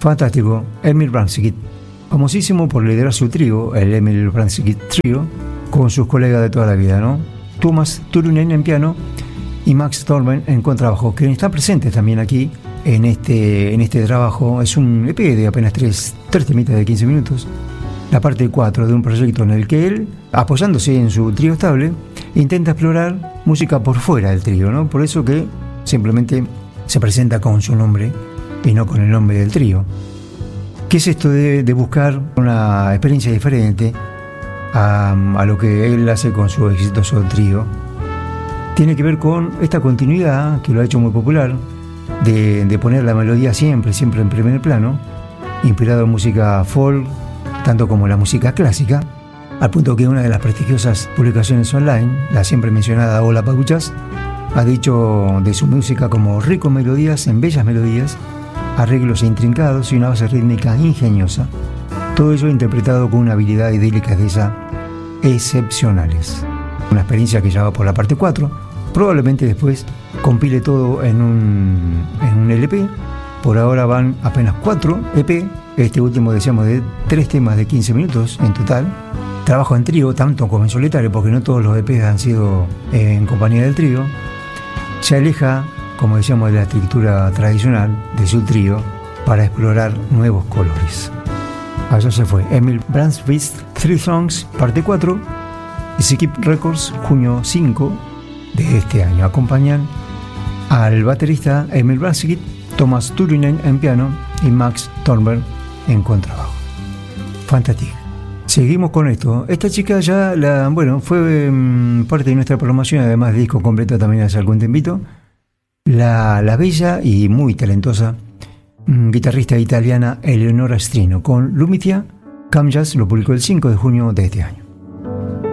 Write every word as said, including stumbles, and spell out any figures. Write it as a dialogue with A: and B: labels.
A: Fantástico, Emil Brandtzikit, famosísimo por liderar su trío, el Emil Brandtzikit Trio, con sus colegas de toda la vida, ¿no? Tuomas Turunen en piano y Max Thorben en contrabajo, que están presentes también aquí en este, en este trabajo. Es un E P de apenas tres, tres temitas de quince minutos, la parte cuatro de un proyecto en el que él, apoyándose en su trío estable, intenta explorar música por fuera del trío, ¿no? Por eso que simplemente se presenta con su nombre y no con el nombre del trío. ¿Qué es esto de, de buscar una experiencia diferente a, a lo que él hace con su exitoso trío? Tiene que ver con esta continuidad que lo ha hecho muy popular, de, de poner la melodía siempre, siempre en primer plano, inspirado en música folk, tanto como la música clásica, al punto que una de las prestigiosas publicaciones online, la siempre mencionada Hola Papuchas, ha dicho de su música como rico en melodías, en bellas melodías, arreglos intrincados y una base rítmica ingeniosa. Todo ello interpretado con una habilidad idílica de esa excepcionales. Una experiencia que ya va por la parte cuatro, probablemente después compile todo en un, en un L P. Por ahora van apenas cuatro E P, este último decíamos de tres temas de quince minutos en total. Trabajo en trío, tanto como en solitario, porque no todos los E P han sido en compañía del trío. Se aleja, como decíamos, de la estructura tradicional de su trío para explorar nuevos colores. Allá se fue Emil Brandtzikit Three Songs, parte cuatro, y Skip Records, junio cinco de este año. Acompañan al baterista Emil Brandtzikit, Tuomas Turunen en piano y Max Thorben en contrabajo. Fantástico. Seguimos con esto. Esta chica ya, la, bueno, fue um, parte de nuestra programación, además de disco completo también hace algún tiempito. La, la bella y muy talentosa um, guitarrista italiana Eleonora Strino, con Lumitia. Cam Jazz lo publicó el cinco de junio de este año.